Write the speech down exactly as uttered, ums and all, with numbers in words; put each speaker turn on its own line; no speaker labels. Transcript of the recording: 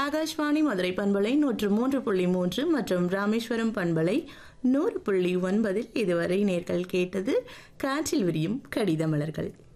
ஆகாஷ்வாணி மதுரை பண்பலை நூற்று மூன்று புள்ளி மூன்று மற்றும் ராமேஸ்வரம் பண்பலை நூறு புள்ளி ஒன்பதில் இதுவரை நேர்கள் கேட்டது காற்றில் விரியும் கடித மலர்கள்.